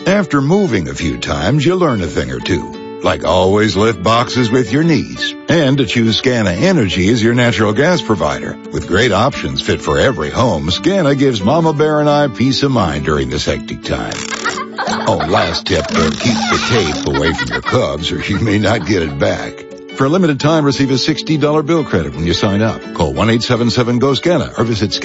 After moving a few times, you learn a thing or two, like always lift boxes with your knees, and to choose Scana Energy as your natural gas provider. With great options fit for every home, Scana gives Mama Bear and I peace of mind during this hectic time. Oh, last tip, keep the tape away from your Cubs or you may not get it back. For a limited time, receive a $60 bill credit when you sign up. Call 1-877-GO-SCANA or visit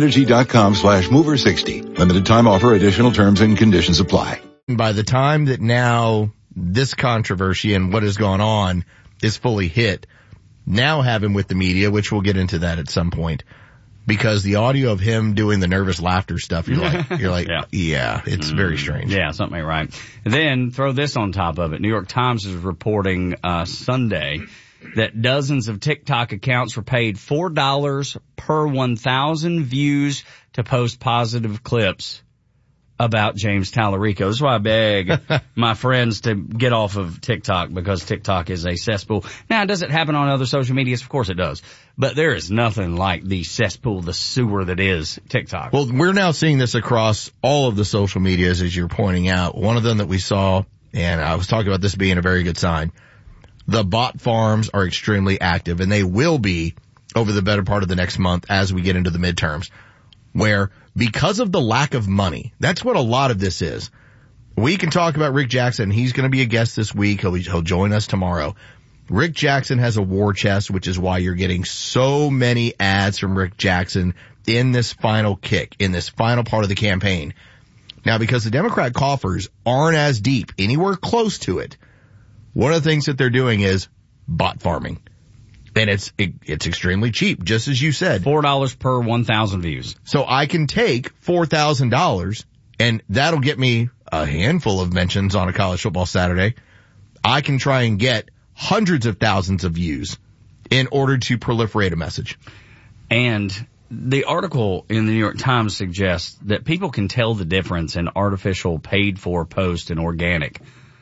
scanaenergy.com/mover60. Limited time offer, additional terms and conditions apply. By the time that now this controversy and what has gone on is fully hit, now have him with the media, which we'll get into that at some point, because the audio of him doing the nervous laughter stuff, you're like, yeah, it's very strange. Yeah, something ain't right. And then throw this on top of it. New York Times is reporting Sunday that dozens of TikTok accounts were paid $4 per 1,000 views to post positive clips about James Tallarico. This is why I beg my friends to get off of TikTok, because TikTok is a cesspool. Now, does it happen on other social medias? Of course it does. But there is nothing like the cesspool, the sewer that is TikTok. Well, we're now seeing this across all of the social medias, as you're pointing out. One of them that we saw, and I was talking about this being a very good sign, the bot farms are extremely active, and they will be over the better part of the next month as we get into the midterms, where because of the lack of money, that's what a lot of this is. We can talk about Rick Jackson. He's going to be a guest this week. He'll join us tomorrow. Rick Jackson has a war chest, which is why you're getting so many ads from Rick Jackson in this final kick, in this final part of the campaign. Now, because the Democrat coffers aren't as deep, anywhere close to it, one of the things that they're doing is bot farming. And it's extremely cheap, just as you said. $4 per 1,000 views. So I can take $4,000 and that'll get me a handful of mentions on a college football Saturday. I can try and get hundreds of thousands of views in order to proliferate a message. And the article in the New York Times suggests that people can tell the difference in artificial paid for post and organic.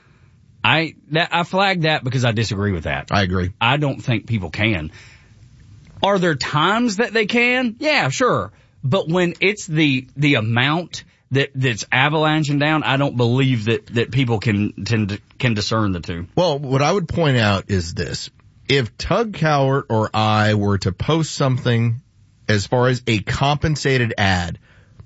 I flagged that because I disagree with that. I agree. I don't think people can. Are there times that they can? Yeah, sure. But when it's the amount that's avalanching down, I don't believe that people can discern the two. Well, what I would point out is this. If Tug Cowart or I were to post something as far as a compensated ad,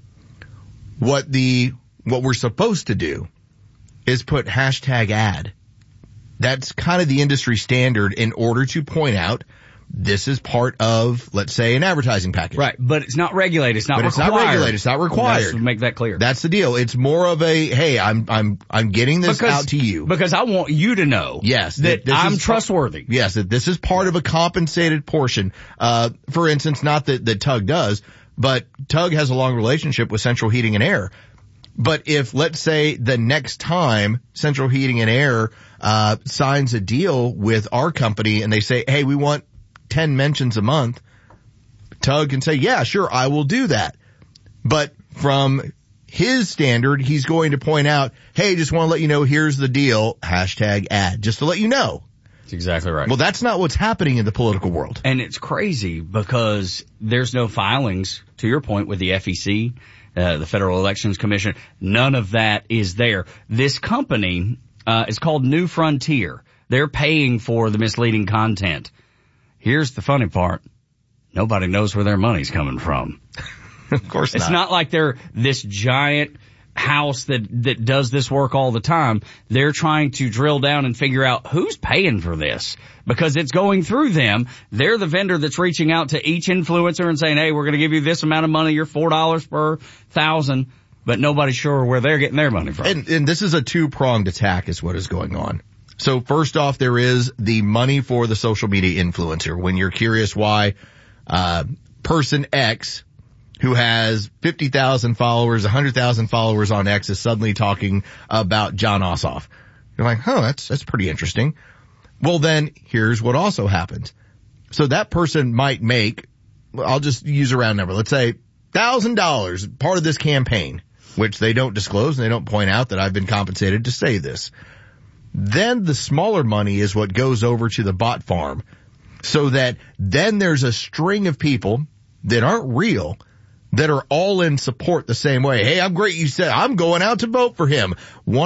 what we're supposed to do is put hashtag ad. That's kind of the industry standard in order to point out this is part of, let's say, an advertising package. Right, but it's not regulated. It's not required. It's not regulated. It's not required. Let's make that clear. That's the deal. It's more of a, hey, I'm getting this out to you. Because I want you to know. Yes. That I'm trustworthy. Yes, that this is part of a compensated portion. For instance, not that Tug does, but Tug has a long relationship with Central Heating and Air. But if, let's say, the next time Central Heating and Air signs a deal with our company and they say, hey, we want 10 mentions a month, Tug can say, yeah, sure, I will do that. But from his standard, he's going to point out, hey, just want to let you know, here's the deal, hashtag ad, just to let you know. That's exactly right. Well, that's not what's happening in the political world. And it's crazy because there's no filings, to your point, with the FEC. The Federal Elections Commission, none of that is there. This company is called New Frontier. They're paying for the misleading content. Here's the funny part. Nobody knows where their money's coming from. Of course not. It's not like they're this giant house that does this work all the time. They're trying to drill down and figure out who's paying for this, because it's going through them. They're the vendor that's reaching out to each influencer and saying, hey, we're going to give you this amount of money, you're $4 per 1,000, but nobody's sure where they're getting their money from. And this is a two-pronged attack is what is going on. So first off, there is the money for the social media influencer. When you're curious why person X, who has 50,000 followers, 100,000 followers on X, is suddenly talking about Jon Ossoff. You're like, that's pretty interesting. Well, then here's what also happens. So that person might make, I'll just use a round number, let's say $1,000, part of this campaign, which they don't disclose and they don't point out that I've been compensated to say this. Then the smaller money is what goes over to the bot farm, so that then there's a string of people that aren't real that are all in support the same way. Hey, I'm great. You said I'm going out to vote for him.